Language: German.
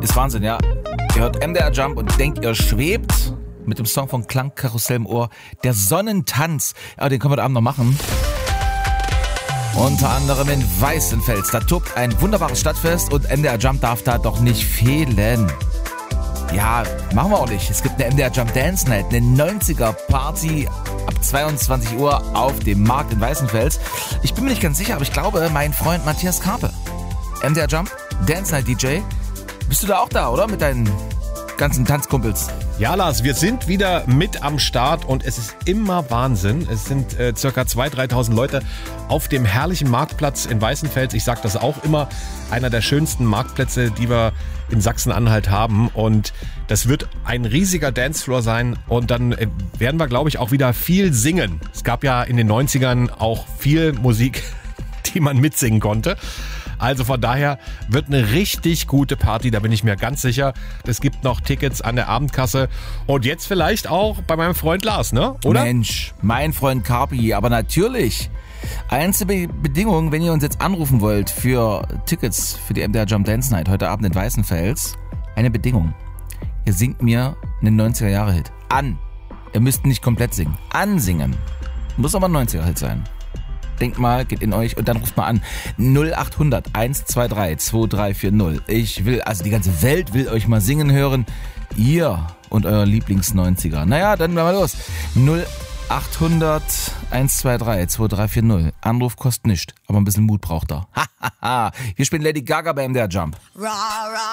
ist Wahnsinn, ja. Ihr hört MDR Jump und denkt, ihr schwebt mit dem Song von Klangkarussell im Ohr. Der Sonnentanz. Ja, den können wir heute Abend noch machen. Unter anderem in Weißenfels. Da tobt ein wunderbares Stadtfest und MDR Jump darf da doch nicht fehlen. Ja, machen wir auch nicht. Es gibt eine MDR Jump Dance Night, eine 90er Party ab 22 Uhr auf dem Markt in Weißenfels. Ich bin mir nicht ganz sicher, aber ich glaube, mein Freund Matthias Karpe, MDR Jump Dance Night DJ, bist du da auch da, oder? Mit deinen ganzen Tanzkumpels. Ja, Lars, wir sind wieder mit am Start und es ist immer Wahnsinn. Es sind circa 2.000, 3.000 Leute auf dem herrlichen Marktplatz in Weißenfels. Ich sage das auch immer, einer der schönsten Marktplätze, die wir in Sachsen-Anhalt haben. Und das wird ein riesiger Dancefloor sein und dann werden wir, glaube ich, auch wieder viel singen. Es gab ja in den 90ern auch viel Musik, die man mitsingen konnte. Also von daher wird eine richtig gute Party, da bin ich mir ganz sicher. Es gibt noch Tickets an der Abendkasse und jetzt vielleicht auch bei meinem Freund Lars, ne? Oder? Mensch, mein Freund Karpi, aber natürlich. Einzige Bedingung, wenn ihr uns jetzt anrufen wollt für Tickets für die MDR Jump Dance Night heute Abend in Weißenfels, eine Bedingung. Ihr singt mir einen 90er-Jahre-Hit an. Ihr müsst nicht komplett singen. Ansingen. Muss aber ein 90er-Hit sein. Denkt mal, geht in euch und dann ruft mal an 0800 123 2340. Ich will, also die ganze Welt will euch mal singen hören. Ihr und euer Lieblings-90er. Naja, dann mal los. 0800 123 2340. Anruf kostet nichts, aber ein bisschen Mut braucht er. Wir spielen Lady Gaga bei MDR Jump.